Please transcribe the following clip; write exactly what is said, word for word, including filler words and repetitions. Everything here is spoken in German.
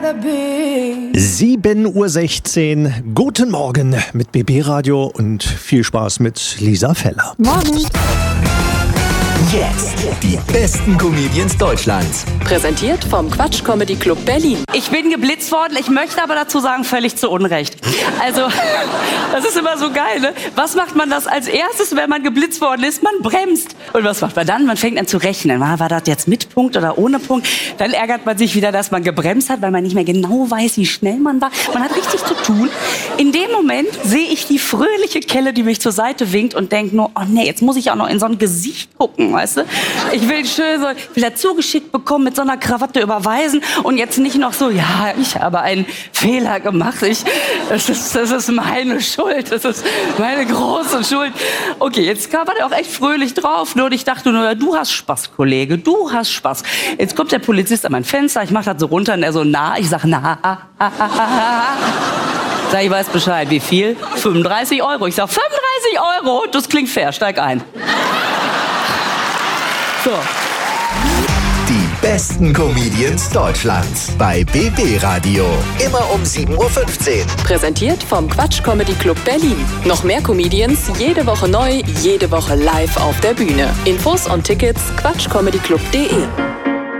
sieben Uhr sechzehn. Guten Morgen mit B B Radio und viel Spaß mit Lisa Feller. Morgen. Jetzt die besten Comedians Deutschlands. Präsentiert vom Quatsch Comedy Club Berlin. Ich bin geblitzt worden, ich möchte aber dazu sagen, völlig zu Unrecht. Also, das ist immer so geil, ne? Was macht man das als erstes, wenn man geblitzt worden ist? Man bremst. Und was macht man dann? Man fängt an zu rechnen. War das jetzt mit Punkt oder ohne Punkt? Dann ärgert man sich wieder, dass man gebremst hat, weil man nicht mehr genau weiß, wie schnell man war. Man hat richtig zu tun. In dem Moment sehe ich die fröhliche Kelle, die mich zur Seite winkt und denke nur, oh nee, jetzt muss ich auch noch in so ein Gesicht gucken, weißt du? Ich will schön so, ich will dazu geschickt bekommen, mit so einer Krawatte überweisen und jetzt nicht noch so, ja, ich habe einen Fehler gemacht. Ich, das ist, das ist meine Schuld. Das ist meine große Schuld. Okay, jetzt war der auch echt fröhlich drauf. Nur ich dachte nur, du hast Spaß, Kollege. Du hast Spaß. Jetzt kommt der Polizist an mein Fenster. Ich mache das so runter und er so, na. Ich sag, na. Sag, ich weiß Bescheid. Wie viel? fünfunddreißig Euro. Ich sag, fünfunddreißig Euro? Das klingt fair. Steig ein. So. Die besten Comedians Deutschlands bei B B Radio. Immer um sieben Uhr fünfzehn. Präsentiert vom Quatsch Comedy Club Berlin. Noch mehr Comedians, jede Woche neu, jede Woche live auf der Bühne. Infos und Tickets quatschcomedyclub punkt de.